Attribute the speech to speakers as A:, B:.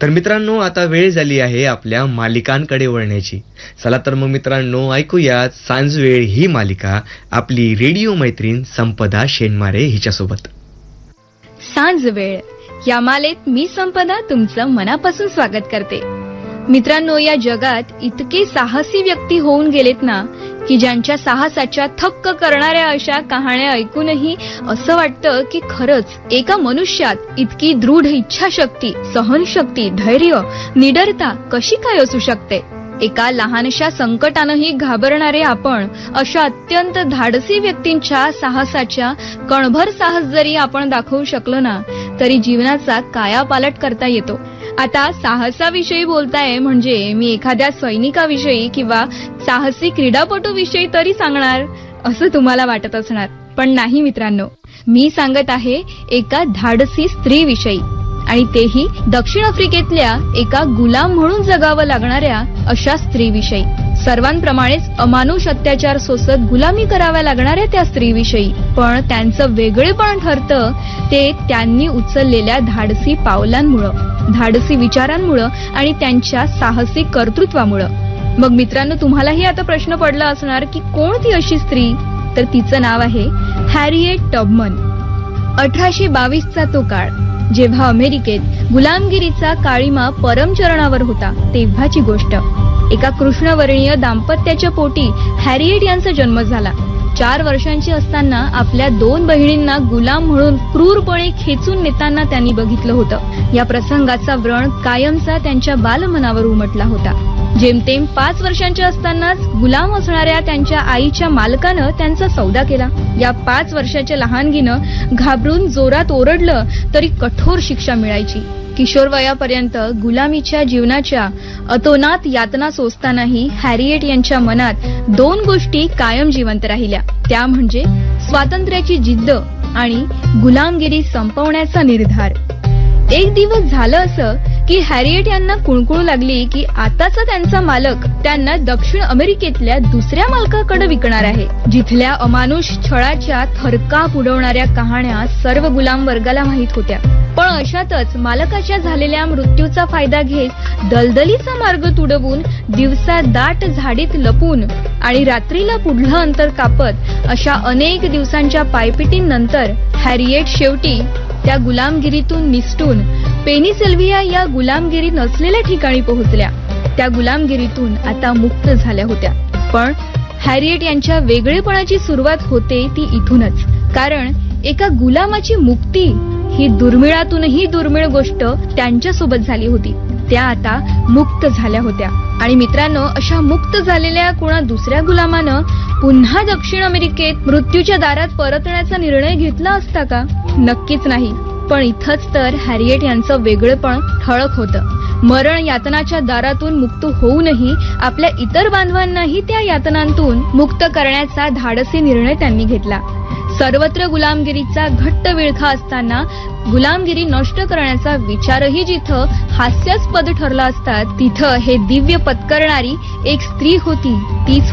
A: तर मित्रांनो, आता वेळ झाली आहे आपल्या मालिकांकडे वळण्याची. चला तर मग मित्रांनो, ऐकूया सांजवेळ ही मालिका आपली रेडिओ मैत्रीण संपदा शेंडमारे हिच्यासोबत.
B: सांजवेळ या मालेत मी संपदा तुमचं मनापासून स्वागत करते. मित्रांनो, या जगात इतके साहसी व्यक्ती होऊन गेलेत ना की ज्यांच्या साहसाच्या थक्क करणाऱ्या अशा कहाण्या ऐकूनही असं वाटतं की खरंच एका मनुष्यात इतकी दृढ इच्छाशक्ती, सहनशक्ती, धैर्य, निडरता कशी काय असू शकते. एका लहानशा संकटानंही घाबरणारे आपण अशा अत्यंत धाडसी व्यक्तींच्या साहसाच्या कणभर साहस जरी आपण दाखवू शकलो ना तरी जीवनाचा कायापालट करता येतो. आता साहसाविषयी बोलताय म्हणजे मी एखाद्या सैनिकाविषयी किंवा साहसी क्रीडापटूविषयी तरी सांगणार असं तुम्हाला वाटत असणार, पण नाही मित्रांनो. मी सांगत आहे एका धाडसी स्त्रीविषयी, आणि तेही दक्षिण आफ्रिकेतल्या एका गुलाम म्हणून जगावं लागणाऱ्या अशा स्त्रीविषयी. सर्वांप्रमाणेच अमानुष अत्याचार सोसत गुलामी कराव्या लागणाऱ्या त्या स्त्रीविषयी. पण त्यांचं वेगळेपण ठरतं ते त्यांनी उचललेल्या धाडसी पावलांमुळं, धाडसी विचारांमुळं आणि त्यांच्या साहसी कर्तृत्वामुळं. मग मित्रांनो, तुम्हालाही आता प्रश्न पडला असणार की कोण ती अशी स्त्री? तर तिचं नाव आहे हॅरिएट टबमन. 1822चा तो काळ, जेव्हा अमेरिकेत गुलामगिरीचा काळीमा परमचरणावर होता तेव्हाची गोष्ट. एका कृष्णवर्णीय दाम्पत्याच्या पोटी हॅरिएट यांचा जन्म झाला. 4 वर्षांची असताना आपल्या 2 बहिणींना गुलाम म्हणून क्रूरपणे खेचून नेताना त्यांनी बघितलं होतं. या प्रसंगाचा व्रण कायमचा त्यांच्या बालमनावर उमटला होता. जेमतेम 5 वर्षांच्या असतानाच गुलाम असणाऱ्या त्यांच्या आईच्या मालकानं त्यांचा सौदा केला. या 5 वर्षाच्या लहानगीनं घाबरून जोरात ओरडलं तरी कठोर शिक्षा मिळायची. किशोर वयापर्यंत गुलामीच्या जीवनाच्या अतोनात यातना सोसतानाही हॅरिएट यांच्या मनात 2 गोष्टी कायम जिवंत राहिल्या. त्या म्हणजे स्वातंत्र्याची जिद्द आणि गुलामगिरी संपवण्याचा निर्धार. एक दिवस झालं असं की हॅरिएट यांना कुणकुणू लागली की आताचा त्यांचा मालक त्यांना दक्षिण अमेरिकेतल्या दुसऱ्या मालकाकडे विकणार आहे, जिथल्या अमानुष छळाच्या थरकाप उडवणाऱ्या कहाण्या सर्व गुलाम वर्गाला माहीत होत्या. पण अशातच मालकाच्या झालेल्या मृत्यूचा फायदा घेत दलदलीचा मार्ग तुडवून, दिवसा दाट झाडीत लपून आणि रात्रीला पुढलं अंतर कापत अशा अनेक दिवसांच्या पायपिटींनंतर हॅरिएट शेवटी त्या गुलामगिरीतून निसटून पेनिसिल्व्हिया या गुलामगिरी नसलेल्या ठिकाणी पोहोचल्या. त्या गुलामगिरीतून आता मुक्त झाल्या होत्या. पण हॅरिएट यांच्या वेगळेपणाची सुरुवात होते ती इथूनच. कारण एका गुलामाची मुक्ती ही दुर्मिळातूनही दुर्मिळ गोष्ट त्यांच्यासोबत झाली होती. त्या आता मुक्त झाल्या होत्या. आणि मित्रांनो, अशा मुक्त झालेल्या कोणा दुसऱ्या गुलामानं पुन्हा दक्षिण अमेरिकेत मृत्यूच्या दारात परतण्याचा निर्णय घेतला असता का? नक्कीच नाही. पण इथंच तर हॅरिएट यांचं वेगळेपण ठळक होतं. मरण यातनाच्या दारातून मुक्त होऊनही आपल्या इतर बांधवांनाही त्या यातनांतून मुक्त करण्याचा धाडसी निर्णय त्यांनी घेतला. सर्वत्र गुलामगिरीचा घट्ट विळखा असताना गुलामगिरी नष्ट करण्याचा विचारही जिथं हास्यास्पद ठरला असता, तिथं हे दिव्य पत्करणारी एक स्त्री होती. तीच